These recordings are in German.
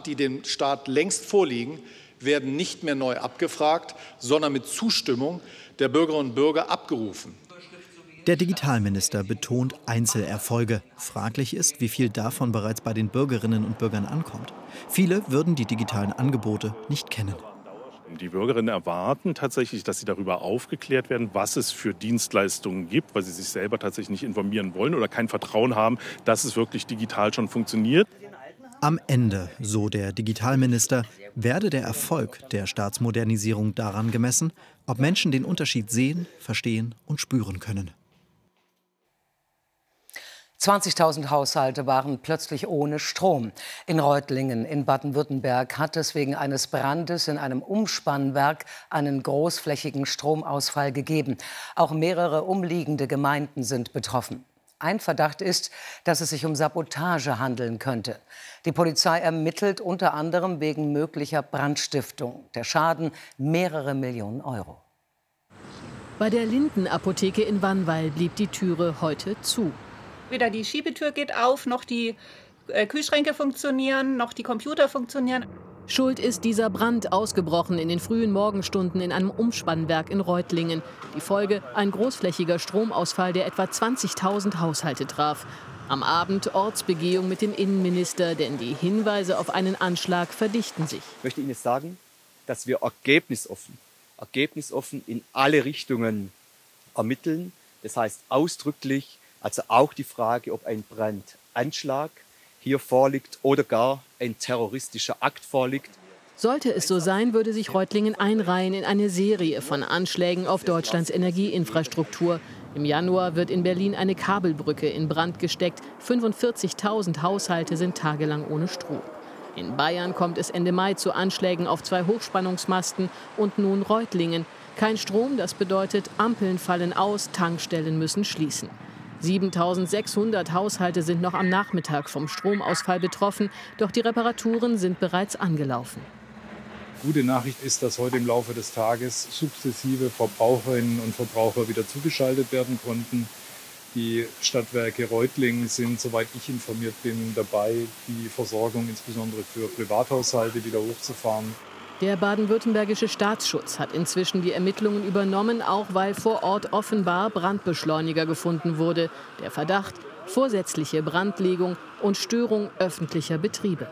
Daten, die dem Staat längst vorliegen, werden nicht mehr neu abgefragt, sondern mit Zustimmung der Bürgerinnen und Bürger abgerufen. Der Digitalminister betont Einzelerfolge. Fraglich ist, wie viel davon bereits bei den Bürgerinnen und Bürgern ankommt. Viele würden die digitalen Angebote nicht kennen. Die Bürgerinnen erwarten tatsächlich, dass sie darüber aufgeklärt werden, was es für Dienstleistungen gibt, weil sie sich selber tatsächlich nicht informieren wollen oder kein Vertrauen haben, dass es wirklich digital schon funktioniert. Am Ende, so der Digitalminister, werde der Erfolg der Staatsmodernisierung daran gemessen, ob Menschen den Unterschied sehen, verstehen und spüren können. 20.000 Haushalte waren plötzlich ohne Strom. In Reutlingen in Baden-Württemberg hat es wegen eines Brandes in einem Umspannwerk einen großflächigen Stromausfall gegeben. Auch mehrere umliegende Gemeinden sind betroffen. Ein Verdacht ist, dass es sich um Sabotage handeln könnte. Die Polizei ermittelt unter anderem wegen möglicher Brandstiftung. Der Schaden mehrere Millionen Euro. Bei der Linden-Apotheke in Wannweill blieb die Türe heute zu. Weder die Schiebetür geht auf, noch die Kühlschränke funktionieren, noch die Computer funktionieren. Schuld ist dieser Brand, ausgebrochen in den frühen Morgenstunden in einem Umspannwerk in Reutlingen. Die Folge: ein großflächiger Stromausfall, der etwa 20.000 Haushalte traf. Am Abend Ortsbegehung mit dem Innenminister, denn die Hinweise auf einen Anschlag verdichten sich. Ich möchte Ihnen sagen, dass wir ergebnisoffen in alle Richtungen ermitteln. Das heißt ausdrücklich, also auch die Frage, ob ein Brandanschlag hier vorliegt oder gar ein terroristischer Akt vorliegt. Sollte es so sein, würde sich Reutlingen einreihen in eine Serie von Anschlägen auf Deutschlands Energieinfrastruktur. Im Januar wird in Berlin eine Kabelbrücke in Brand gesteckt. 45.000 Haushalte sind tagelang ohne Strom. In Bayern kommt es Ende Mai zu Anschlägen auf 2 Hochspannungsmasten und nun Reutlingen. Kein Strom, das bedeutet, Ampeln fallen aus, Tankstellen müssen schließen. 7.600 Haushalte sind noch am Nachmittag vom Stromausfall betroffen, doch die Reparaturen sind bereits angelaufen. Gute Nachricht ist, dass heute im Laufe des Tages sukzessive Verbraucherinnen und Verbraucher wieder zugeschaltet werden konnten. Die Stadtwerke Reutlingen sind, soweit ich informiert bin, dabei, die Versorgung insbesondere für Privathaushalte wieder hochzufahren. Der baden-württembergische Staatsschutz hat inzwischen die Ermittlungen übernommen, auch weil vor Ort offenbar Brandbeschleuniger gefunden wurde. Der Verdacht: vorsätzliche Brandlegung und Störung öffentlicher Betriebe.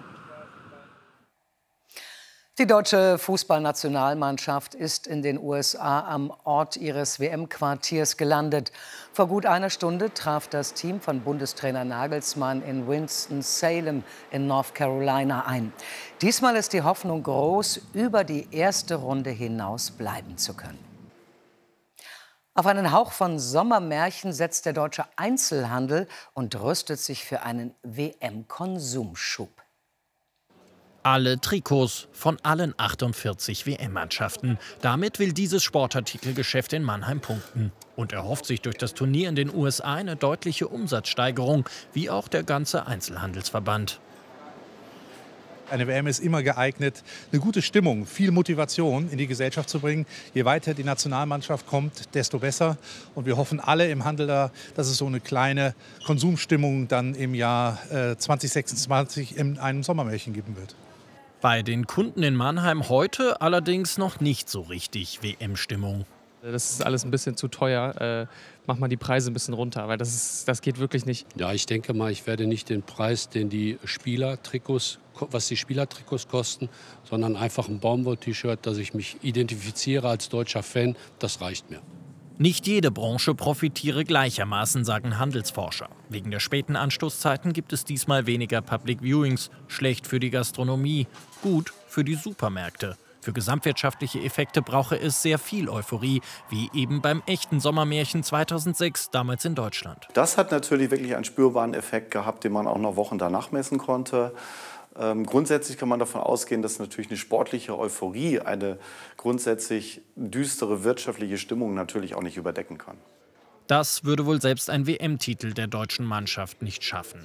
Die deutsche Fußballnationalmannschaft ist in den USA am Ort ihres WM-Quartiers gelandet. Vor gut einer Stunde traf das Team von Bundestrainer Nagelsmann in Winston-Salem in North Carolina ein. Diesmal ist die Hoffnung groß, über die erste Runde hinaus bleiben zu können. Auf einen Hauch von Sommermärchen setzt der deutsche Einzelhandel und rüstet sich für einen WM-Konsumschub. Alle Trikots von allen 48 WM-Mannschaften. Damit will dieses Sportartikelgeschäft in Mannheim punkten. Und erhofft sich durch das Turnier in den USA eine deutliche Umsatzsteigerung, wie auch der ganze Einzelhandelsverband. Eine WM ist immer geeignet, eine gute Stimmung, viel Motivation in die Gesellschaft zu bringen. Je weiter die Nationalmannschaft kommt, desto besser. Und wir hoffen alle im Handel da, dass es so eine kleine Konsumstimmung dann im Jahr 2026 in einem Sommermärchen geben wird. Bei den Kunden in Mannheim heute allerdings noch nicht so richtig WM-Stimmung. Das ist alles ein bisschen zu teuer. Mach mal die Preise ein bisschen runter, weil das geht wirklich nicht. Ja, ich denke mal, ich werde nicht den Preis, den die Spielertrikots, was die Spielertrikots kosten, sondern einfach ein Baumwoll-T-Shirt, dass ich mich identifiziere als deutscher Fan. Das reicht mir. Nicht jede Branche profitiere gleichermaßen, sagen Handelsforscher. Wegen der späten Anstoßzeiten gibt es diesmal weniger Public Viewings. Schlecht für die Gastronomie, gut für die Supermärkte. Für gesamtwirtschaftliche Effekte brauche es sehr viel Euphorie, wie eben beim echten Sommermärchen 2006, damals in Deutschland. Das hat natürlich wirklich einen spürbaren Effekt gehabt, den man auch noch Wochen danach messen konnte. Grundsätzlich kann man davon ausgehen, dass natürlich eine sportliche Euphorie eine grundsätzlich düstere wirtschaftliche Stimmung natürlich auch nicht überdecken kann. Das würde wohl selbst ein WM-Titel der deutschen Mannschaft nicht schaffen.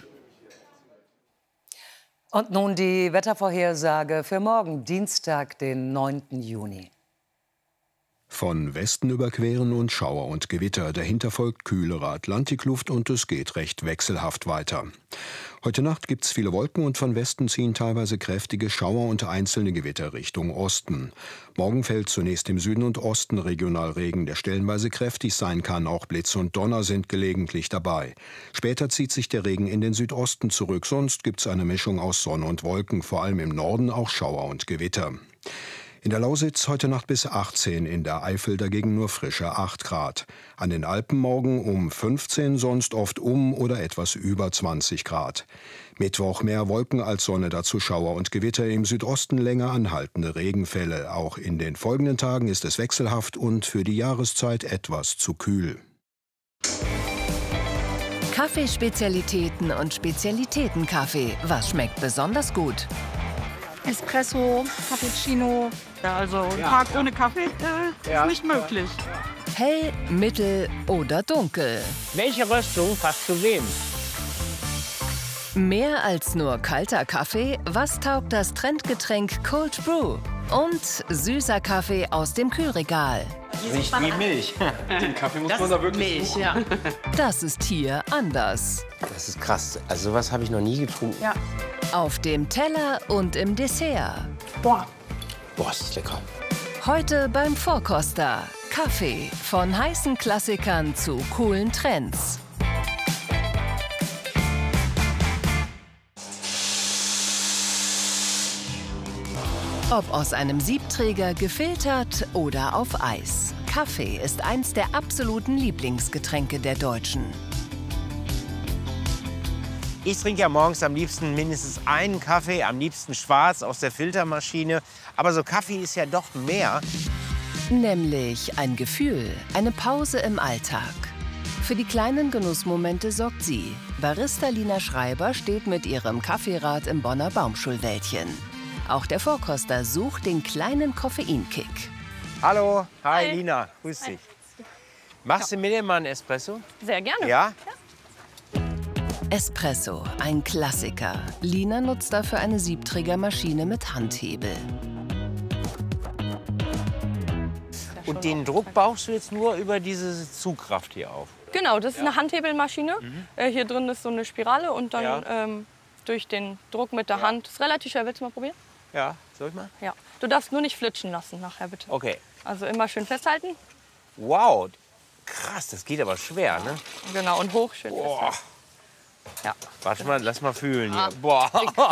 Und nun die Wettervorhersage für morgen, Dienstag, den 9. Juni. Von Westen überqueren und Schauer und Gewitter. Dahinter folgt kühlere Atlantikluft und es geht recht wechselhaft weiter. Heute Nacht gibt's viele Wolken und von Westen ziehen teilweise kräftige Schauer und einzelne Gewitter Richtung Osten. Morgen fällt zunächst im Süden und Osten regional Regen, der stellenweise kräftig sein kann. Auch Blitz und Donner sind gelegentlich dabei. Später zieht sich der Regen in den Südosten zurück. Sonst gibt's eine Mischung aus Sonne und Wolken, vor allem im Norden auch Schauer und Gewitter. In der Lausitz heute Nacht bis 18, in der Eifel dagegen nur frische 8 Grad. An den Alpen morgen um 15, sonst oft oder etwas über 20 Grad. Mittwoch mehr Wolken als Sonne, dazu Schauer und Gewitter, im Südosten länger anhaltende Regenfälle. Auch in den folgenden Tagen ist es wechselhaft und für die Jahreszeit etwas zu kühl. Kaffeespezialitäten und Spezialitätenkaffee. Was schmeckt besonders gut? Espresso, Cappuccino. Ja, also ein Tag ohne Kaffee ist nicht möglich. Hell, mittel oder dunkel? Welche Röstung passt zu wem? Mehr als nur kalter Kaffee? Was taugt das Trendgetränk Cold Brew? Und süßer Kaffee aus dem Kühlregal. Riecht wie Milch. Den Kaffee muss man da wirklich Milch, ja. Das ist hier anders. Das ist krass. Also sowas habe ich noch nie getrunken. Ja. Auf dem Teller und im Dessert. Boah, ist das lecker. Heute beim Vorkoster. Kaffee, von heißen Klassikern zu coolen Trends. Ob aus einem Siebträger, gefiltert oder auf Eis. Kaffee ist eins der absoluten Lieblingsgetränke der Deutschen. Ich trinke ja morgens am liebsten mindestens einen Kaffee, am liebsten schwarz aus der Filtermaschine. Aber so Kaffee ist ja doch mehr. Nämlich ein Gefühl, eine Pause im Alltag. Für die kleinen Genussmomente sorgt sie. Barista Lina Schreiber steht mit ihrem Kaffeerad im Bonner Baumschulwäldchen. Auch der Vorkoster sucht den kleinen Koffeinkick. Hallo, hi Lina, grüß dich. Machst du mir denn mal einen Espresso? Sehr gerne. Ja? Espresso, ein Klassiker. Lina nutzt dafür eine Siebträgermaschine mit Handhebel. Und den Druck baust du jetzt nur über diese Zugkraft hier auf? Genau, das ist eine Handhebelmaschine. Hier drin ist so eine Spirale und dann durch den Druck mit der Hand. Das ist relativ schwer. Willst du mal probieren? Ja, soll ich mal? Ja. Du darfst nur nicht flitschen lassen nachher, bitte. Okay. Also immer schön festhalten. Wow, krass, das geht aber schwer, ne? Genau, und hoch schön festhalten. Ja. Warte mal, lass mal fühlen hier. Boah,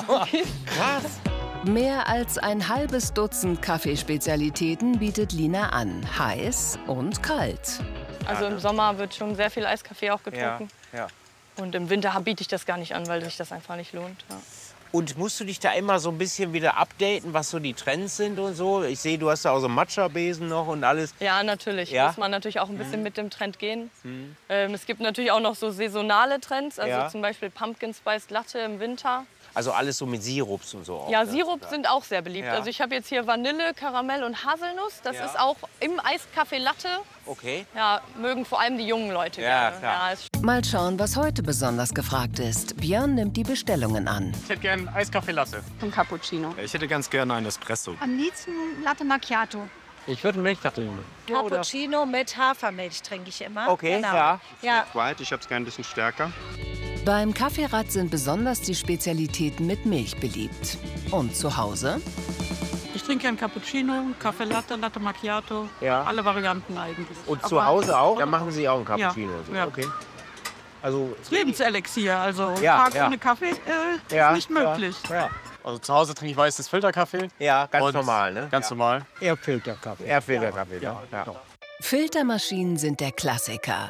krass. Mehr als ein halbes Dutzend Kaffeespezialitäten bietet Lina an. Heiß und kalt. Also im Sommer wird schon sehr viel Eiskaffee auch getrunken. Ja. Und im Winter biete ich das gar nicht an, weil sich das einfach nicht lohnt. Ja. Und musst du dich da immer so ein bisschen wieder updaten, was so die Trends sind und so? Ich sehe, du hast da auch so einen Matcha-Besen noch und alles. Ja, natürlich. Ja? Muss man natürlich auch ein bisschen mit dem Trend gehen. Es gibt natürlich auch noch so saisonale Trends, also zum Beispiel Pumpkin Spice Latte im Winter. Also alles so mit Sirups und so auch, Ja, ne? Sirup sind auch sehr beliebt. Ja. Also ich habe jetzt hier Vanille, Karamell und Haselnuss. Das ist auch im Eiskaffee Latte. Okay. Ja, mögen vor allem die jungen Leute Ja, gerne. klar. Mal schauen, was heute besonders gefragt ist. Björn nimmt die Bestellungen an. Ich hätte gerne Eiskaffee Latte. Ein Cappuccino. Ich hätte ganz gerne einen Espresso. Am liebsten Latte Macchiato. Ich würde einen Milchkaffee nehmen. Cappuccino mit Hafermilch trinke ich immer. Okay, genau. Ja. White, ich habe es gerne ein bisschen stärker. Beim Kaffeerad sind besonders die Spezialitäten mit Milch beliebt. Und zu Hause? Ich trinke einen Cappuccino, Kaffee Latte, Latte Macchiato. Ja. Alle Varianten eigentlich. Und zu Hause auch? Dann machen Sie auch einen Cappuccino? Ja. Ja. Okay. Also Das Lebenselixier, also Ja, Tag ja. ohne Kaffee Ja, ist nicht möglich. Ja. Also zu Hause trinke ich weißes Filterkaffee. Ja, ganz Und normal, ne? Ganz normal. Eher Filterkaffee. Eher Filterkaffee, ja. Filtermaschinen sind der Klassiker.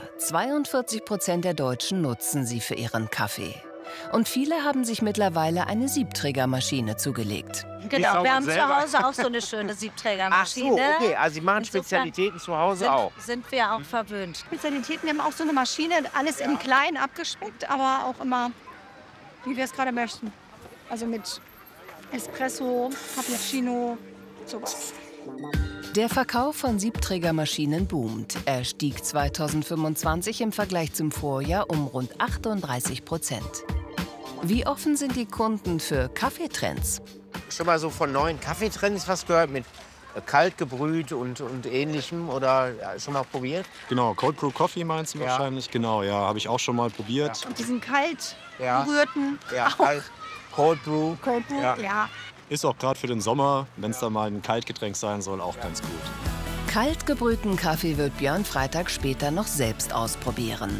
42% der Deutschen nutzen sie für ihren Kaffee. Und viele haben sich mittlerweile eine Siebträgermaschine zugelegt. Genau, wir haben zu Hause auch so eine schöne Siebträgermaschine. Ach so, okay, also Sie machen Spezialitäten zu Hause auch. Sind wir auch verwöhnt. Spezialitäten, wir haben auch so eine Maschine, alles im Kleinen abgespeckt, aber auch immer, wie wir es gerade möchten. Also mit Espresso, Cappuccino, sowas. Der Verkauf von Siebträgermaschinen boomt. Er stieg 2025 im Vergleich zum Vorjahr um rund 38%. Wie offen sind die Kunden für Kaffeetrends? Schon mal so von neuen Kaffeetrends was gehört mit kalt gebrüht und Ähnlichem oder schon mal probiert? Genau, Cold Brew Coffee meinst du wahrscheinlich? Genau, ja, habe ich auch schon mal probiert. Und diesen kalt Ja. gerührten Ja, auch. Cold Brew. Cold Brew, ja. Ist auch gerade für den Sommer, wenn es da mal ein Kaltgetränk sein soll, auch ganz gut. Kalt gebrühten Kaffee wird Björn Freitag später noch selbst ausprobieren.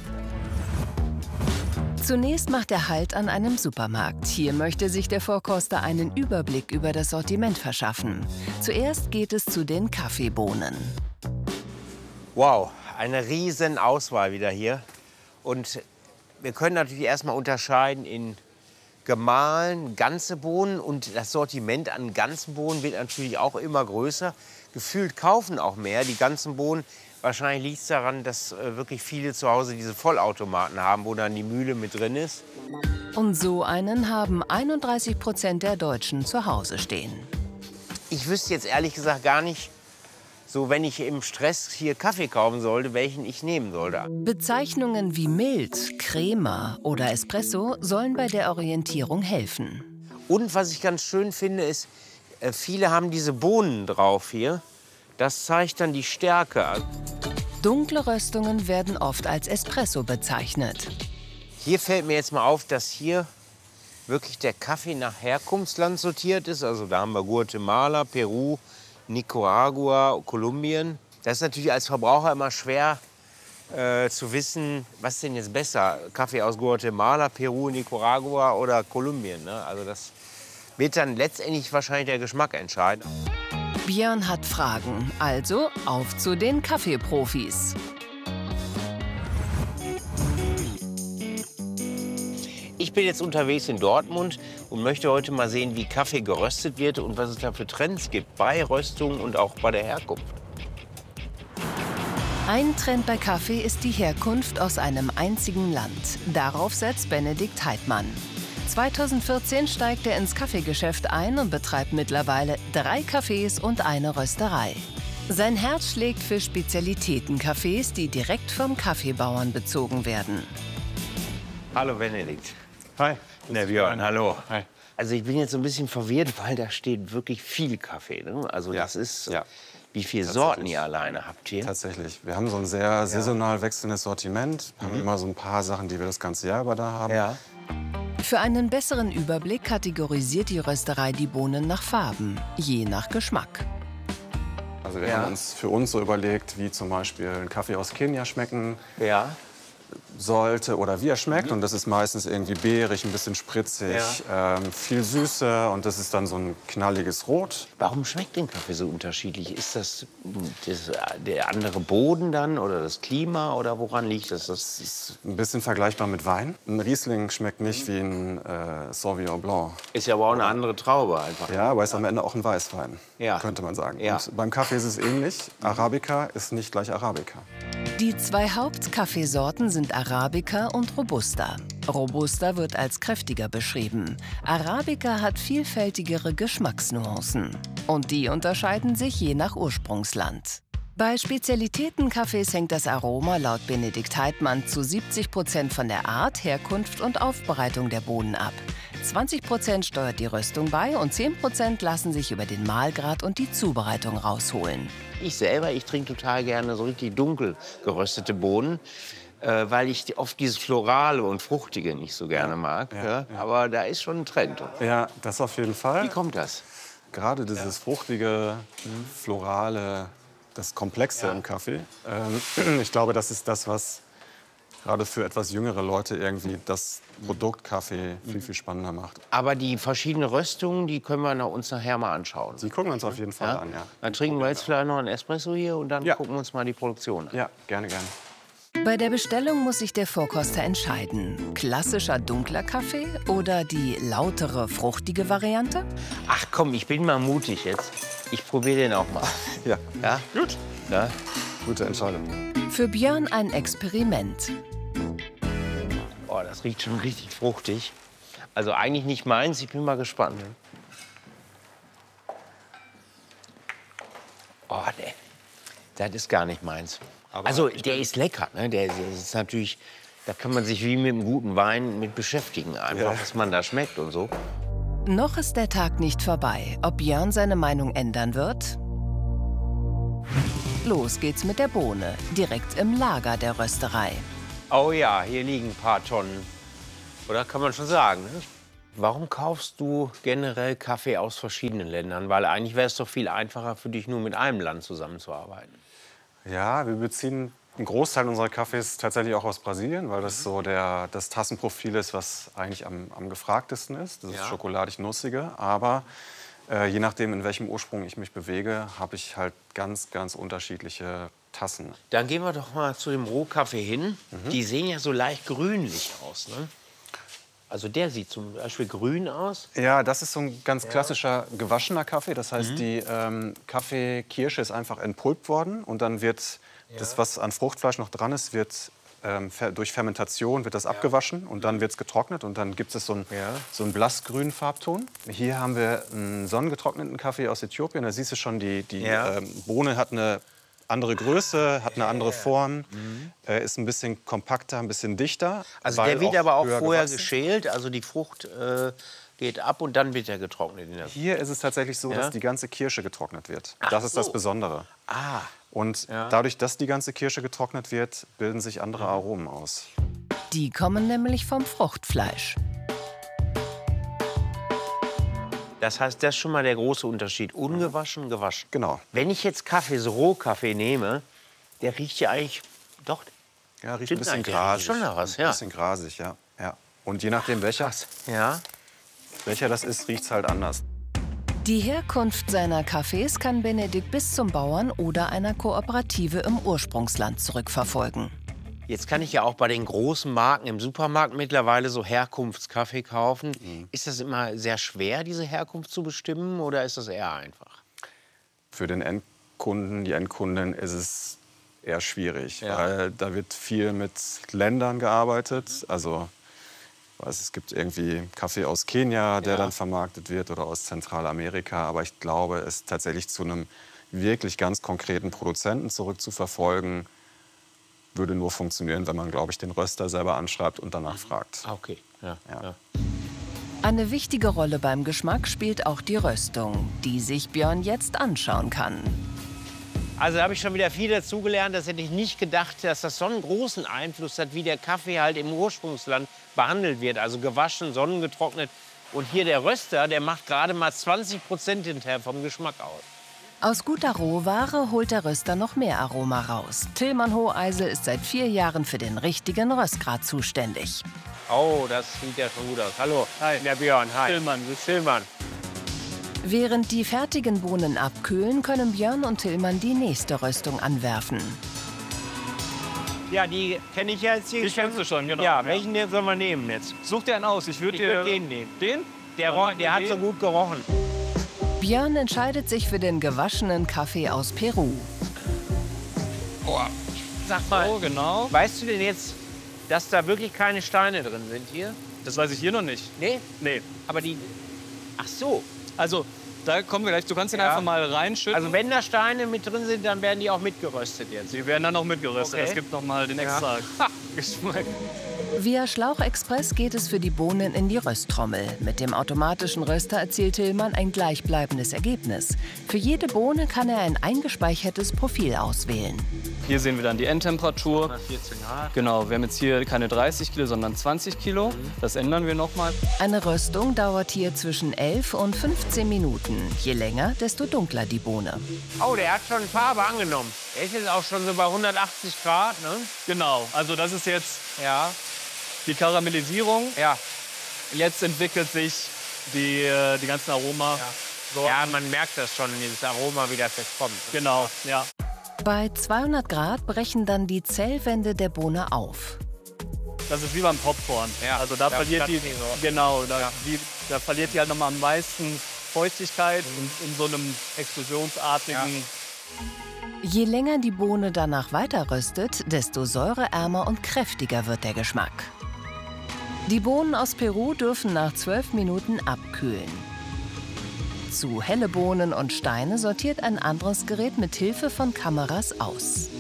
Zunächst macht er Halt an einem Supermarkt. Hier möchte sich der Vorkoster einen Überblick über das Sortiment verschaffen. Zuerst geht es zu den Kaffeebohnen. Wow, eine riesen Auswahl wieder hier. Und wir können natürlich erstmal unterscheiden in gemahlen, ganze Bohnen. Und das Sortiment an ganzen Bohnen wird natürlich auch immer größer. Gefühlt kaufen auch mehr die ganzen Bohnen. Wahrscheinlich liegt es daran, dass wirklich viele zu Hause diese Vollautomaten haben, wo dann die Mühle mit drin ist. Und so einen haben 31% der Deutschen zu Hause stehen. Ich wüsste jetzt ehrlich gesagt gar nicht, so wenn ich im Stress hier Kaffee kaufen sollte, welchen ich nehmen sollte. Bezeichnungen wie mild, Crema oder Espresso sollen bei der Orientierung helfen. Und was ich ganz schön finde, ist, viele haben diese Bohnen drauf hier. Das zeigt dann die Stärke. Dunkle Röstungen werden oft als Espresso bezeichnet. Hier fällt mir jetzt mal auf, dass hier wirklich der Kaffee nach Herkunftsland sortiert ist. Also da haben wir Guatemala, Peru, Nicaragua, Kolumbien. Das ist natürlich als Verbraucher immer schwer zu wissen, was ist denn jetzt besser? Kaffee aus Guatemala, Peru, Nicaragua oder Kolumbien, ne? Also das wird dann letztendlich wahrscheinlich der Geschmack entscheiden. Björn hat Fragen, also auf zu den Kaffeeprofis. Ich bin jetzt unterwegs in Dortmund und möchte heute mal sehen, wie Kaffee geröstet wird und was es da für Trends gibt bei Röstung und auch bei der Herkunft. Ein Trend bei Kaffee ist die Herkunft aus einem einzigen Land. Darauf setzt Benedikt Heidmann. 2014 steigt er ins Kaffeegeschäft ein und betreibt mittlerweile 3 Cafés und eine Rösterei. Sein Herz schlägt für Spezialitätencafés, die direkt vom Kaffeebauern bezogen werden. Hallo Benedikt. Hi. Der Björn, hallo. Hi. Also ich bin jetzt so ein bisschen verwirrt, weil da steht wirklich viel Kaffee. Ne? Also das ist, wie viele Sorten ihr alleine habt hier? Tatsächlich. Wir haben so ein sehr saisonal wechselndes Sortiment. Wir haben immer so ein paar Sachen, die wir das ganze Jahr über da haben. Ja. Für einen besseren Überblick kategorisiert die Rösterei die Bohnen nach Farben, je nach Geschmack. Also wir haben uns für uns so überlegt, wie zum Beispiel ein Kaffee aus Kenia schmecken sollte oder wie er schmeckt. Und das ist meistens irgendwie beerig, ein bisschen spritzig, viel Süße und das ist dann so ein knalliges Rot. Warum schmeckt den Kaffee so unterschiedlich? Ist das der andere Boden dann oder das Klima oder woran liegt das? Das ist ein bisschen vergleichbar mit Wein. Ein Riesling schmeckt nicht wie ein Sauvignon Blanc. Ist ja aber auch eine andere Traube einfach. Ja, aber ist am Ende auch ein Weißwein, könnte man sagen. Ja. Und beim Kaffee ist es ähnlich. Arabica ist nicht gleich Arabica. Die 2 Hauptkaffeesorten sind Arabica und Robusta. Robusta wird als kräftiger beschrieben. Arabica hat vielfältigere Geschmacksnuancen. Und die unterscheiden sich je nach Ursprungsland. Bei Spezialitätencafés hängt das Aroma laut Benedikt Heidmann zu 70% von der Art, Herkunft und Aufbereitung der Bohnen ab. 20% steuert die Röstung bei und 10% lassen sich über den Mahlgrad und die Zubereitung rausholen. Ich selber, ich trinke total gerne so richtig dunkel geröstete Bohnen, weil ich oft dieses Florale und Fruchtige nicht so gerne mag. Ja. Aber da ist schon ein Trend. Ja, das auf jeden Fall. Wie kommt das? Gerade dieses fruchtige, florale, das Komplexe im Kaffee. Ich glaube, das ist das, was gerade für etwas jüngere Leute irgendwie das Produkt Kaffee viel, viel spannender macht. Aber die verschiedenen Röstungen, die können wir uns nachher mal anschauen. Die gucken wir uns auf jeden Fall an, ja. Dann trinken wir jetzt vielleicht noch einen Espresso hier und dann gucken wir uns mal die Produktion an. Ja, gerne, gerne. Bei der Bestellung muss sich der Vorkoster entscheiden. Klassischer dunkler Kaffee oder die lautere, fruchtige Variante? Ach komm, ich bin mal mutig jetzt. Ich probiere den auch mal. Ja. Gut. Ja. Gute Entscheidung. Für Björn ein Experiment. Oh, das riecht schon richtig fruchtig. Also eigentlich nicht meins, ich bin mal gespannt. Oh, nee, das ist gar nicht meins. Aber also der ist lecker, ne? Der ist natürlich, da kann man sich wie mit einem guten Wein mit beschäftigen, einfach, was man da schmeckt und so. Noch ist der Tag nicht vorbei. Ob Björn seine Meinung ändern wird? Los geht's mit der Bohne, direkt im Lager der Rösterei. Oh ja, hier liegen ein paar Tonnen. Oder kann man schon sagen, ne? Warum kaufst du generell Kaffee aus verschiedenen Ländern? Weil eigentlich wäre es doch viel einfacher für dich, nur mit einem Land zusammenzuarbeiten. Ja, wir beziehen einen Großteil unserer Kaffees tatsächlich auch aus Brasilien, weil das so das Tassenprofil ist, was eigentlich am gefragtesten ist. Das ist schokoladig-nussige. Aber je nachdem, in welchem Ursprung ich mich bewege, habe ich halt ganz, ganz unterschiedliche Tassen. Dann gehen wir doch mal zu dem Rohkaffee hin. Die sehen ja so leicht grünlich aus, ne? Also der sieht zum Beispiel grün aus. Ja, das ist so ein ganz klassischer gewaschener Kaffee. Das heißt, die Kaffeekirsche ist einfach entpulpt worden und dann wird das, was an Fruchtfleisch noch dran ist, wird durch Fermentation wird das abgewaschen und dann wird es getrocknet und dann gibt es so einen blassgrünen Farbton. Hier haben wir einen sonnengetrockneten Kaffee aus Äthiopien. Da siehst du schon, die Bohne hat eine andere Größe, hat eine andere Form, ist ein bisschen kompakter, ein bisschen dichter. Also der wird aber auch vorher geschält, also die Frucht geht ab und dann wird er getrocknet. Hier ist es tatsächlich so, dass die ganze Kirsche getrocknet wird. Das ist das Besondere. Und dadurch, dass die ganze Kirsche getrocknet wird, bilden sich andere Aromen aus. Die kommen nämlich vom Fruchtfleisch. Das heißt, das ist schon mal der große Unterschied. Ungewaschen, gewaschen. Genau. Wenn ich jetzt Kaffee, so Rohkaffee nehme, der riecht ja eigentlich doch. Ja, riecht ein bisschen grasig. Schon nach was, ja. Ein bisschen grasig, ja. Und je nachdem, welcher das ist, riecht es halt anders. Die Herkunft seiner Kaffees kann Benedikt bis zum Bauern oder einer Kooperative im Ursprungsland zurückverfolgen. Jetzt kann ich ja auch bei den großen Marken im Supermarkt mittlerweile so Herkunftskaffee kaufen. Ist das immer sehr schwer, diese Herkunft zu bestimmen, oder ist das eher einfach? Für den Endkunden, die Endkundin ist es eher schwierig, weil da wird viel mit Ländern gearbeitet. Also es gibt irgendwie Kaffee aus Kenia, der dann vermarktet wird, oder aus Zentralamerika. Aber ich glaube, es tatsächlich zu einem wirklich ganz konkreten Produzenten zurückzuverfolgen, würde nur funktionieren, wenn man, glaube ich, den Röster selber anschreibt und danach fragt. Okay. Ja. Eine wichtige Rolle beim Geschmack spielt auch die Röstung, die sich Björn jetzt anschauen kann. Also da habe ich schon wieder viel dazugelernt. Das hätte ich nicht gedacht, dass das so einen großen Einfluss hat, wie der Kaffee halt im Ursprungsland behandelt wird. Also gewaschen, sonnengetrocknet. Und hier der Röster, der macht gerade mal 20% hinterher vom Geschmack aus. Aus guter Rohware holt der Röster noch mehr Aroma raus. Tillmann Hoheisel ist seit 4 Jahren für den richtigen Röstgrad zuständig. Oh, das sieht ja schon gut aus. Hallo, der Björn. Hi. Tillmann. Während die fertigen Bohnen abkühlen, können Björn und Tillmann die nächste Röstung anwerfen. Ja, die kenne ich ja jetzt hier. Die kennst du schon, genau. Ja, welchen sollen wir nehmen jetzt? Such dir einen aus. Ich würde den nehmen. Den? Der hat so gut gerochen. Björn entscheidet sich für den gewaschenen Kaffee aus Peru. Sag mal, genau. Weißt du denn jetzt, dass da wirklich keine Steine drin sind hier? Das weiß ich hier noch nicht. Nee? Nee. Aber die... Ach so. Also, da kommen wir gleich. Du kannst den einfach mal reinschütten. Also wenn da Steine mit drin sind, dann werden die auch mitgeröstet jetzt? Die werden dann noch mitgeröstet. Okay. Das gibt noch mal den extra Geschmack. Via Schlauchexpress geht es für die Bohnen in die Rösttrommel. Mit dem automatischen Röster erzielt Tillmann ein gleichbleibendes Ergebnis. Für jede Bohne kann er ein eingespeichertes Profil auswählen. Hier sehen wir dann die Endtemperatur. 114 Grad. Genau, wir haben jetzt hier keine 30 Kilo, sondern 20 Kilo. Das ändern wir noch mal. Eine Röstung dauert hier zwischen 11 und 15 Minuten. Je länger, desto dunkler die Bohne. Oh, der hat schon Farbe angenommen. Der ist jetzt auch schon so bei 180 Grad, ne? Genau, also das ist jetzt die Karamellisierung. Ja. Jetzt entwickelt sich die ganzen Aroma. Ja, man merkt das schon, dieses Aroma, wie das jetzt kommt. Genau, ja. Bei 200 Grad brechen dann die Zellwände der Bohne auf. Das ist wie beim Popcorn. Ja, also da verliert die, da verliert die halt noch mal am meisten Feuchtigkeit in so einem explosionsartigen. Je länger die Bohne danach weiter röstet, desto säureärmer und kräftiger wird der Geschmack. Die Bohnen aus Peru dürfen nach 12 Minuten abkühlen. Zu helle Bohnen und Steine sortiert ein anderes Gerät mit Hilfe von Kameras aus.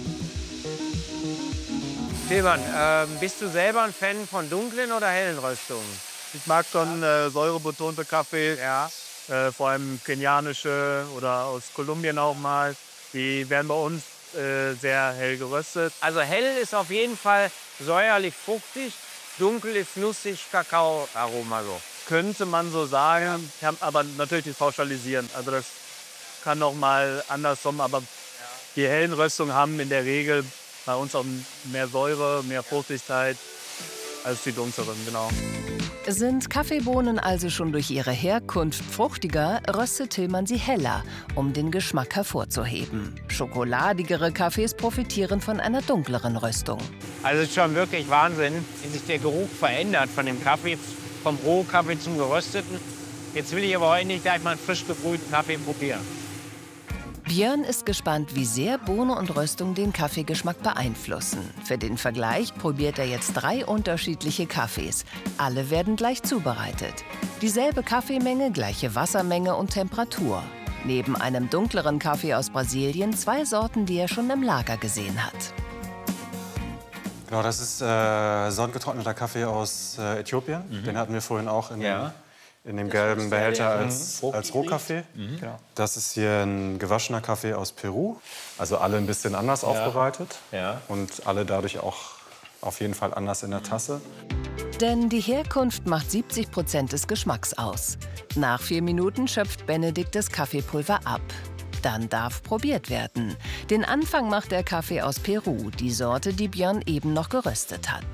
Tillmann, bist du selber ein Fan von dunklen oder hellen Röstungen? Ich mag schon säurebetonte Kaffee, vor allem kenianische oder aus Kolumbien auch mal. Die werden bei uns sehr hell geröstet. Also hell ist auf jeden Fall säuerlich fruchtig, dunkel ist nussig, Kakaoaroma so. Könnte man so sagen, kann aber natürlich nicht pauschalisieren. Also das kann noch mal andersrum, aber die hellen Röstungen haben in der Regel bei uns auch mehr Säure, mehr Fruchtigkeit als die dunkleren, genau. Sind Kaffeebohnen also schon durch ihre Herkunft fruchtiger, röstet Tillmann sie heller, um den Geschmack hervorzuheben. Schokoladigere Kaffees profitieren von einer dunkleren Röstung. Also es ist schon wirklich Wahnsinn, wie sich der Geruch verändert von dem Kaffee, vom Rohkaffee zum Gerösteten. Jetzt will ich aber heute nicht gleich mal einen frisch gebrühten Kaffee probieren. Björn ist gespannt, wie sehr Bohne und Röstung den Kaffeegeschmack beeinflussen. Für den Vergleich probiert er jetzt 3 unterschiedliche Kaffees. Alle werden gleich zubereitet. Dieselbe Kaffeemenge, gleiche Wassermenge und Temperatur. Neben einem dunkleren Kaffee aus Brasilien 2 Sorten, die er schon im Lager gesehen hat. Genau, das ist sonnengetrockneter Kaffee aus Äthiopien. Den hatten wir vorhin auch in dem gelben Behälter als Rohkaffee. Genau. Das ist hier ein gewaschener Kaffee aus Peru. Also alle ein bisschen anders aufbereitet. Und alle dadurch auch auf jeden Fall anders in der Tasse. Denn die Herkunft macht 70% des Geschmacks aus. Nach 4 Minuten schöpft Benedikt das Kaffeepulver ab. Dann darf probiert werden. Den Anfang macht der Kaffee aus Peru, die Sorte, die Björn eben noch geröstet hat.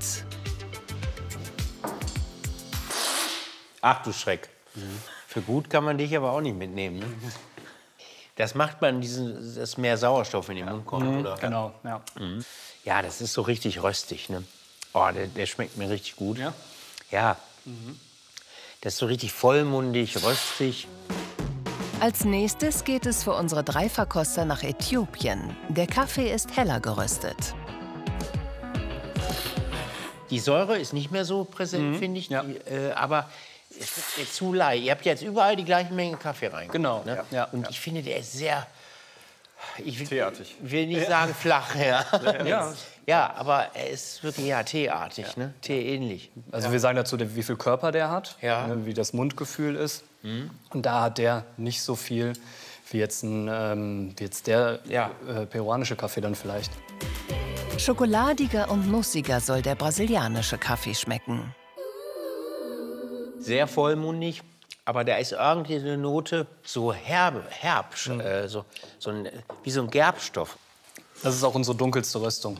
Ach du Schreck. Für gut kann man dich aber auch nicht mitnehmen. Ne? Das macht man, dass mehr Sauerstoff in den Mund kommt, oder? Genau, ja. Ja, das ist so richtig röstig. Ne? Oh, der schmeckt mir richtig gut. Ja? Ja. Das ist so richtig vollmundig, röstig. Als nächstes geht es für unsere 3 Verkoster nach Äthiopien. Der Kaffee ist heller geröstet. Die Säure ist nicht mehr so präsent, finde ich. Aber es wird mir zu leicht. Ihr habt jetzt überall die gleiche Menge Kaffee rein. Genau. Ne? Und ich finde, der ist sehr... Ich teeartig. Will nicht sagen flach, ja, aber er ist wirklich teeartig, ne? Teeähnlich. Also wir sagen dazu, wie viel Körper der hat, ne, wie das Mundgefühl ist. Und da hat der nicht so viel wie jetzt, der peruanische Kaffee dann vielleicht. Schokoladiger und nussiger soll der brasilianische Kaffee schmecken. Sehr vollmundig, aber da ist irgendwie eine Note so herb, wie so ein Gerbstoff. Das ist auch unsere dunkelste Röstung.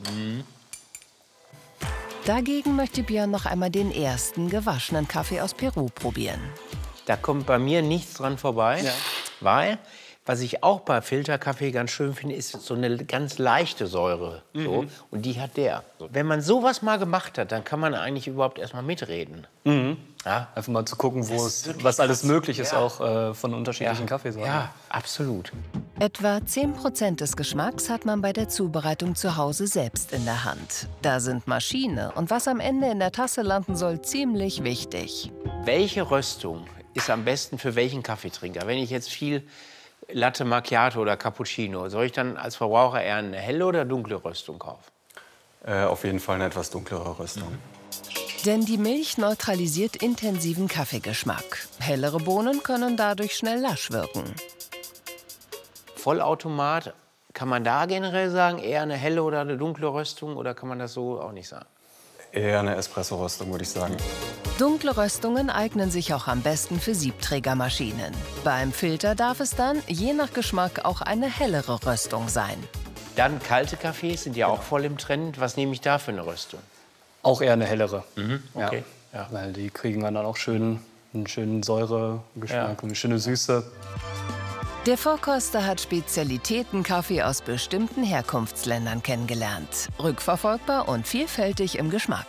Dagegen möchte Björn noch einmal den ersten gewaschenen Kaffee aus Peru probieren. Da kommt bei mir nichts dran vorbei, weil, was ich auch bei Filterkaffee ganz schön finde, ist so eine ganz leichte Säure. So, und die hat der. Wenn man sowas mal gemacht hat, dann kann man eigentlich überhaupt erst mal mitreden. Ja, einfach mal zu gucken, was alles möglich ist, auch von unterschiedlichen Kaffeesorten. Ja, absolut. Etwa 10% des Geschmacks hat man bei der Zubereitung zu Hause selbst in der Hand. Da sind Maschine und was am Ende in der Tasse landen soll, ziemlich wichtig. Welche Röstung ist am besten für welchen Kaffeetrinker? Wenn ich jetzt viel Latte Macchiato oder Cappuccino, soll ich dann als Verbraucher eher eine helle oder dunkle Röstung kaufen? Auf jeden Fall eine etwas dunklere Röstung. Denn die Milch neutralisiert intensiven Kaffeegeschmack. Hellere Bohnen können dadurch schnell lasch wirken. Vollautomat, kann man da generell sagen, eher eine helle oder eine dunkle Röstung? Oder kann man das so auch nicht sagen? Eher eine Espresso-Röstung, würde ich sagen. Dunkle Röstungen eignen sich auch am besten für Siebträgermaschinen. Beim Filter darf es dann, je nach Geschmack, auch eine hellere Röstung sein. Dann kalte Kaffees sind ja auch voll im Trend. Was nehme ich da für eine Röstung? Auch eher eine hellere. Okay. Ja. Weil die kriegen dann auch einen schönen Säuregeschmack und eine schöne Süße. Der Vorkoster hat Spezialitäten-Kaffee aus bestimmten Herkunftsländern kennengelernt. Rückverfolgbar und vielfältig im Geschmack.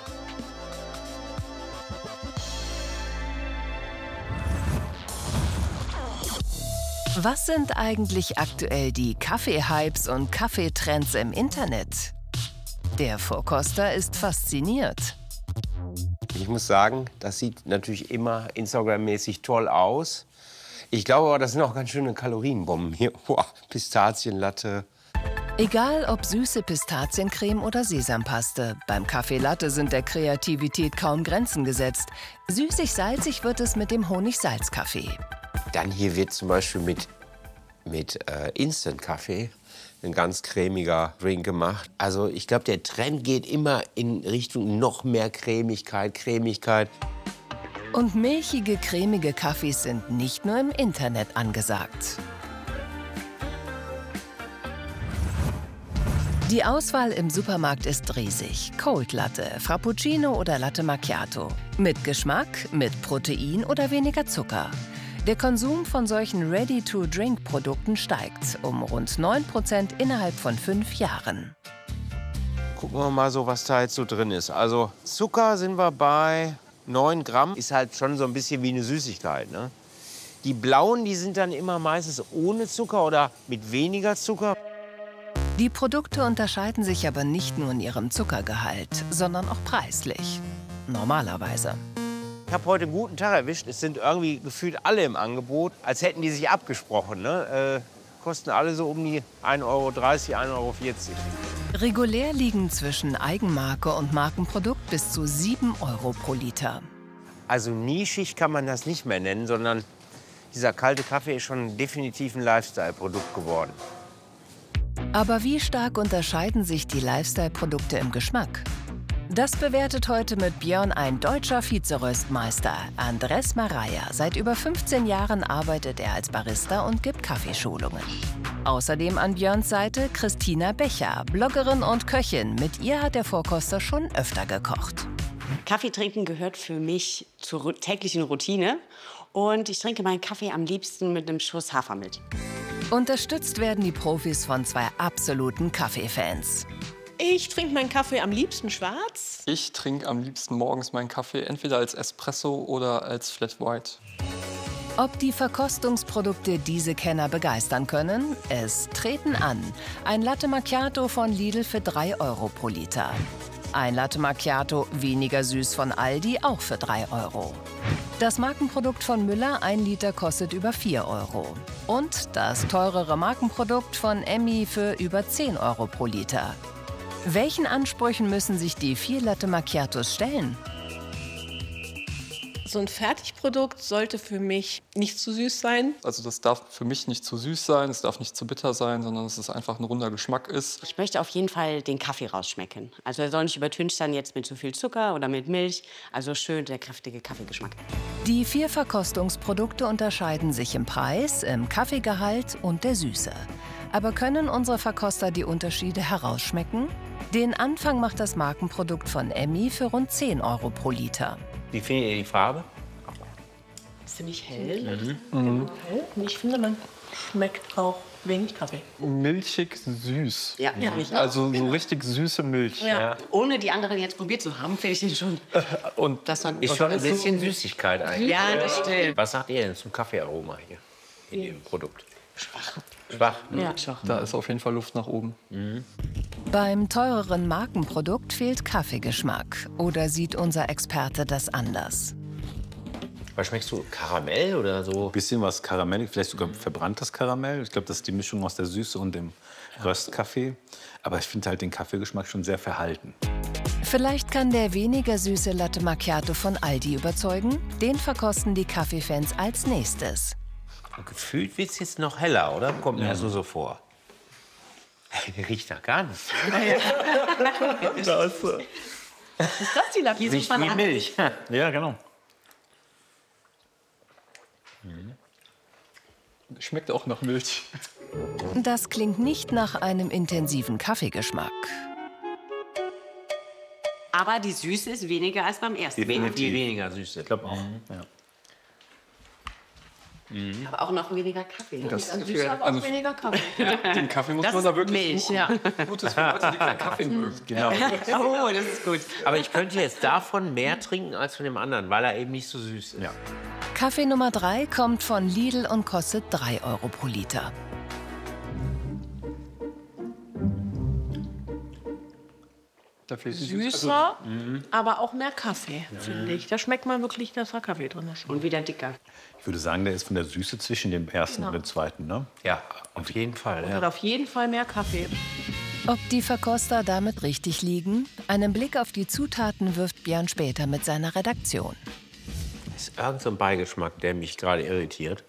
Was sind eigentlich aktuell die Kaffee-Hypes und Kaffeetrends im Internet? Der Vorkoster ist fasziniert. Ich muss sagen, das sieht natürlich immer Instagram-mäßig toll aus. Ich glaube aber, das sind auch ganz schöne Kalorienbomben hier. Boah, Pistazienlatte. Egal ob süße Pistaziencreme oder Sesampaste, beim Kaffee Latte sind der Kreativität kaum Grenzen gesetzt. Süßig-salzig wird es mit dem Honig-Salz-Kaffee. Dann hier wird zum Beispiel mit Instant-Kaffee ein ganz cremiger Drink gemacht. Also ich glaube, der Trend geht immer in Richtung noch mehr Cremigkeit. Und milchige, cremige Kaffees sind nicht nur im Internet angesagt. Die Auswahl im Supermarkt ist riesig. Cold Latte, Frappuccino oder Latte Macchiato. Mit Geschmack, mit Protein oder weniger Zucker. Der Konsum von solchen Ready-to-Drink-Produkten steigt um rund 9% innerhalb von 5 Jahren. Gucken wir mal so, was da jetzt so drin ist. Also Zucker sind wir bei 9 Gramm. Ist halt schon so ein bisschen wie eine Süßigkeit, ne? Die blauen, die sind dann immer meistens ohne Zucker oder mit weniger Zucker. Die Produkte unterscheiden sich aber nicht nur in ihrem Zuckergehalt, sondern auch preislich. Normalerweise. Ich habe heute einen guten Tag erwischt. Es sind irgendwie gefühlt alle im Angebot, als hätten die sich abgesprochen. Ne? Kosten alle so um die 1,30 Euro, 1,40 Euro. Regulär liegen zwischen Eigenmarke und Markenprodukt bis zu 7 Euro pro Liter. Also nischig kann man das nicht mehr nennen, sondern dieser kalte Kaffee ist schon definitiv ein Lifestyle-Produkt geworden. Aber wie stark unterscheiden sich die Lifestyle-Produkte im Geschmack? Das bewertet heute mit Björn ein deutscher Vizeröstmeister, Andres Maraya. Seit über 15 Jahren arbeitet er als Barista und gibt Kaffeeschulungen. Außerdem an Björns Seite Christina Becher, Bloggerin und Köchin. Mit ihr hat der Vorkoster schon öfter gekocht. Kaffee trinken gehört für mich zur täglichen Routine. Und ich trinke meinen Kaffee am liebsten mit einem Schuss Hafermilch. Unterstützt werden die Profis von 2 absoluten Kaffeefans. Ich trinke meinen Kaffee am liebsten schwarz. Ich trinke am liebsten morgens meinen Kaffee entweder als Espresso oder als Flat White. Ob die Verkostungsprodukte diese Kenner begeistern können? Es treten an. Ein Latte Macchiato von Lidl für 3 Euro pro Liter. Ein Latte Macchiato weniger süß von Aldi auch für 3 Euro. Das Markenprodukt von Müller, 1 Liter, kostet über 4 Euro. Und das teurere Markenprodukt von Emmy für über 10 Euro pro Liter. Welchen Ansprüchen müssen sich die 4 Latte Macchiatos stellen? So ein Fertigprodukt sollte für mich nicht zu süß sein. Also das darf für mich nicht zu süß sein, es darf nicht zu bitter sein, sondern dass es einfach ein runder Geschmack ist. Ich möchte auf jeden Fall den Kaffee rausschmecken. Also er soll nicht übertüncht sein jetzt mit zu viel Zucker oder mit Milch. Also schön der kräftige Kaffeegeschmack. Die 4 Verkostungsprodukte unterscheiden sich im Preis, im Kaffeegehalt und der Süße. Aber können unsere Verkoster die Unterschiede herausschmecken? Den Anfang macht das Markenprodukt von Emmy für rund 10 Euro pro Liter. Wie findet ihr die Farbe? Ziemlich hell. Und ich finde, man schmeckt auch wenig Kaffee. Milchig süß. Ja. Also so richtig süße Milch. Ja. Ohne die anderen jetzt probiert zu haben, finde ich den schon. Und das ist schon ein bisschen Süßigkeit eigentlich. Ja, das stimmt. Was sagt ihr denn zum Kaffeearoma hier in Ihrem Produkt? Schwach. Ja. Da ist auf jeden Fall Luft nach oben. Beim teureren Markenprodukt fehlt Kaffeegeschmack. Oder sieht unser Experte das anders? Was schmeckst du? Karamell oder so? Ein bisschen was Karamell, vielleicht sogar verbranntes Karamell. Ich glaube, das ist die Mischung aus der Süße und dem Röstkaffee. Aber ich finde halt den Kaffeegeschmack schon sehr verhalten. Vielleicht kann der weniger süße Latte Macchiato von Aldi überzeugen. Den verkosten die Kaffeefans als nächstes. Gefühlt wird es jetzt noch heller, oder? Kommt mir so vor. Der riecht nach gar nichts. Ist das die Latte? Riecht wie Milch. Ja, genau. Schmeckt auch nach Milch. Das klingt nicht nach einem intensiven Kaffeegeschmack. Aber die Süße ist weniger als beim ersten. Viel weniger Süße. Ich glaube auch. Ja. Aber auch noch weniger Kaffee. Das Süße, aber auch weniger Kaffee. Den Kaffee muss Das man da wirklich Milch, suchen. ja. Gut, das für Leute, die keinen Kaffee mögen. Genau. Oh, das ist gut. Aber ich könnte jetzt davon mehr trinken als von dem anderen, weil er eben nicht so süß ist. Ja. Kaffee Nummer 3 kommt von Lidl und kostet 3 Euro pro Liter. süßer, aber auch mehr Kaffee, finde ich. Da schmeckt man wirklich, dass da Kaffee drin ist. Und wieder dicker. Ich würde sagen, der ist von der Süße zwischen dem ersten und dem zweiten, ne? Ja, auf jeden Fall. Und hat auf jeden Fall mehr Kaffee. Ob die Verkoster damit richtig liegen? Einen Blick auf die Zutaten wirft Björn später mit seiner Redaktion. Das ist irgend so ein Beigeschmack, der mich gerade irritiert.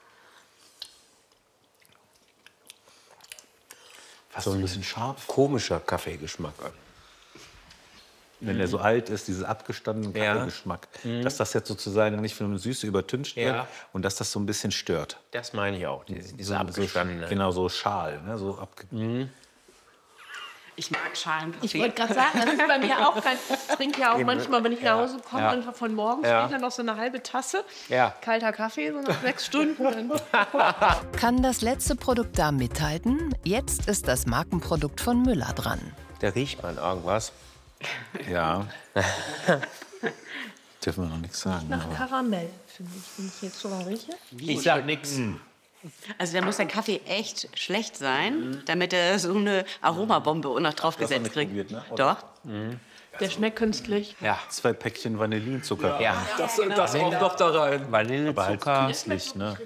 Fast so ein bisschen scharf. Komischer Kaffeegeschmack. Wenn der so alt ist, dieses abgestandene Kaffeegeschmack, dass das jetzt sozusagen nicht von einer Süße übertüncht wird und dass das so ein bisschen stört. Das meine ich auch, diese abgestandene. Genau, so Schal. Ne, so Ich mag Schalenkaffee. Ich wollte gerade sagen, das ist bei mir auch kein... Ich trinke ja auch manchmal, wenn ich nach Hause komme, einfach von morgens später noch so eine halbe Tasse. Kalter Kaffee, so nach 6 Stunden. Kann das letzte Produkt da mithalten? Jetzt ist das Markenprodukt von Müller dran. Da riecht man irgendwas. Ja. Dürfen wir noch nichts sagen. Nach Karamell, finde ich, wenn ich jetzt so rieche. Ich sag nichts. Also da muss der Kaffee echt schlecht sein, damit er so eine Aromabombe noch draufgesetzt kriegt. Probiert, ne? Doch. Der schmeckt künstlich. Ja, 2 Päckchen Vanillinzucker. Ja. Das auch noch da rein. Aber halt künstlich, ne?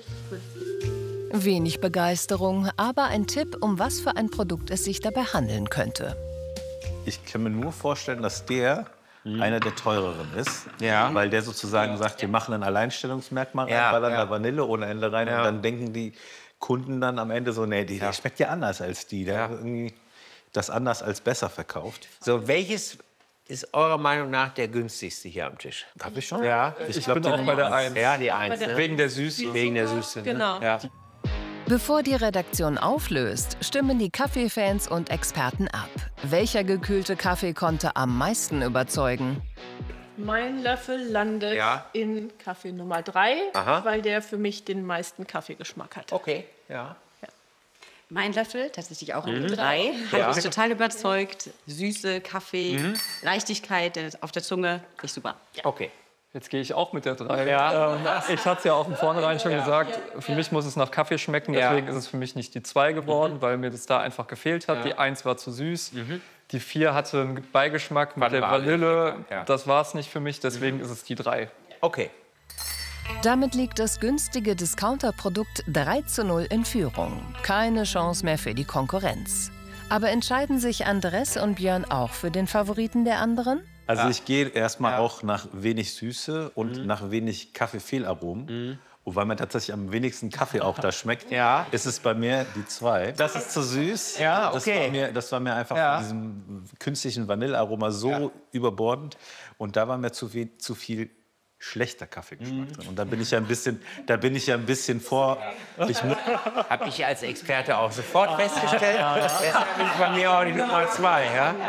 Wenig Begeisterung, aber ein Tipp, um was für ein Produkt es sich dabei handeln könnte. Ich kann mir nur vorstellen, dass der einer der teureren ist, weil der sozusagen sagt, wir machen ein Alleinstellungsmerkmal rein, ballern da Vanille ohne Ende rein und dann denken die Kunden dann am Ende so, nee, der schmeckt ja anders als die, der hat irgendwie das anders als besser verkauft. So, welches ist eurer Meinung nach der günstigste hier am Tisch? Hab ich schon? Ja. Ich bin auch bei der 1. Ja, die 1. Ne? Wegen der Süße. Wegen der Süße. Genau. Ne? Ja. Bevor die Redaktion auflöst, stimmen die Kaffeefans und Experten ab. Welcher gekühlte Kaffee konnte am meisten überzeugen? Mein Löffel landet in Kaffee Nummer 3, weil der für mich den meisten Kaffeegeschmack hat. Okay, ja. Mein Löffel, tatsächlich auch eine 3, hat mich total überzeugt. Süße, Kaffee, Leichtigkeit auf der Zunge, nicht super. Okay. Jetzt gehe ich auch mit der 3. Ich hatte es ja auch von vornherein schon gesagt, für mich muss es nach Kaffee schmecken, deswegen ist es für mich nicht die 2 geworden, weil mir das da einfach gefehlt hat. Die 1 war zu süß, die 4 hatte einen Beigeschmack mit der Vanille, das war es nicht für mich, deswegen ist es die 3. Okay. Damit liegt das günstige Discounter-Produkt 3:0 in Führung. Keine Chance mehr für die Konkurrenz. Aber entscheiden sich Andres und Björn auch für den Favoriten der anderen? Also ich gehe erstmal auch nach wenig Süße und nach wenig Kaffeefehlaromen. Und weil man tatsächlich am wenigsten Kaffee auch da schmeckt, ist es bei mir die 2. Das ist zu süß. Ja, okay. Das war mir einfach von diesem künstlichen Vanillearoma so überbordend. Und da war mir zu viel schlechter Kaffeegeschmack drin. Und da bin ich ja ein bisschen vor. Habe ich als Experte auch sofort festgestellt. Deshalb ist bei mir auch die Nummer 2.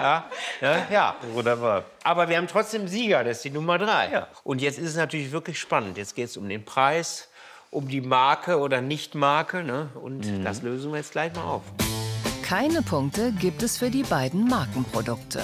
Ja. Wunderbar. Aber wir haben trotzdem Sieger, das ist die Nummer 3. Ja. Und jetzt ist es natürlich wirklich spannend. Jetzt geht es um den Preis, um die Marke oder Nicht-Marke. Ne? Und das lösen wir jetzt gleich mal auf. Keine Punkte gibt es für die beiden Markenprodukte.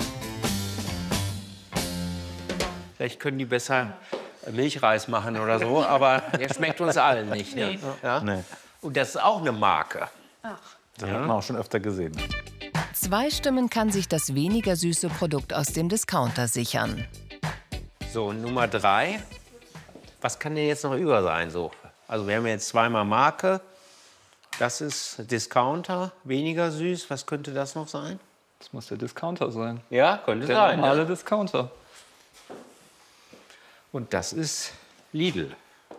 Vielleicht können die besser Milchreis machen oder so, aber der schmeckt uns allen nicht. Ne? Ja? Nee. Und das ist auch eine Marke. Das hat man auch schon öfter gesehen. 2 Stimmen kann sich das weniger süße Produkt aus dem Discounter sichern. So, Nummer 3. Was kann denn jetzt noch über sein? So? Also wir haben jetzt 2-mal Marke. Das ist Discounter, weniger süß. Was könnte das noch sein? Das muss der Discounter sein. Ja, könnte der sein. Normale Discounter. Und das ist Lidl.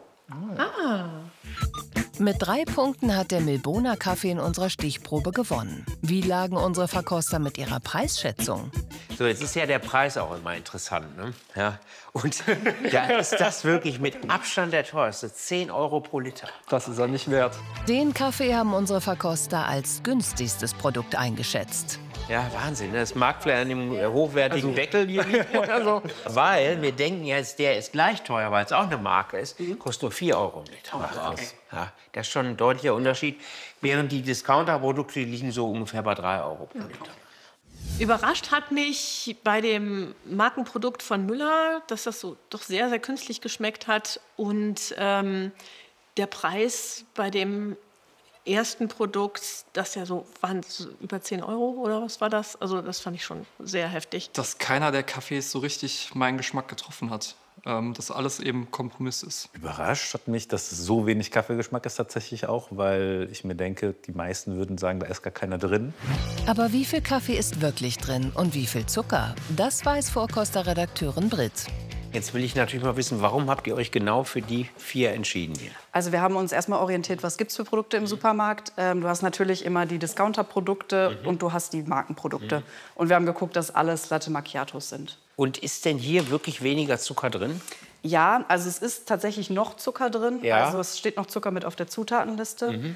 Mit 3 Punkten hat der Milboner Kaffee in unserer Stichprobe gewonnen. Wie lagen unsere Verkoster mit ihrer Preisschätzung? So, jetzt ist ja der Preis auch immer interessant. Ne? Ja. Und da ist das wirklich mit Abstand der teuerste. 10 € pro Liter. Das ist er nicht wert. Den Kaffee haben unsere Verkoster als günstigstes Produkt eingeschätzt. Ja, Wahnsinn. Das mag vielleicht an dem hochwertigen Deckel hier liegen oder so. Weil wir denken jetzt, der ist gleich teuer, weil es auch eine Marke ist. Kostet nur 4 € im Liter. Okay. Ja, das ist schon ein deutlicher Unterschied. Während die Discounter-Produkte liegen so ungefähr bei 3 € pro Liter. Überrascht hat mich bei dem Markenprodukt von Müller, dass das so doch sehr, sehr künstlich geschmeckt hat. Und der Preis bei dem ersten Produkt, das ja so, waren so über 10 € oder was war das? Also das fand ich schon sehr heftig. Dass keiner der Kaffees so richtig meinen Geschmack getroffen hat. Dass alles eben Kompromiss ist. Überrascht hat mich, dass es so wenig Kaffeegeschmack ist tatsächlich auch, weil ich mir denke, die meisten würden sagen, da ist gar keiner drin. Aber wie viel Kaffee ist wirklich drin und wie viel Zucker? Das weiß Vorkoster-Redakteurin Britt. Jetzt will ich natürlich mal wissen, warum habt ihr euch genau für die 4 entschieden hier? Also wir haben uns erstmal orientiert, was gibt es für Produkte im Supermarkt. Du hast natürlich immer die Discounter-Produkte und du hast die Markenprodukte. Und wir haben geguckt, dass alles Latte Macchiatos sind. Und ist denn hier wirklich weniger Zucker drin? Ja, also es ist tatsächlich noch Zucker drin. Ja. Also es steht noch Zucker mit auf der Zutatenliste.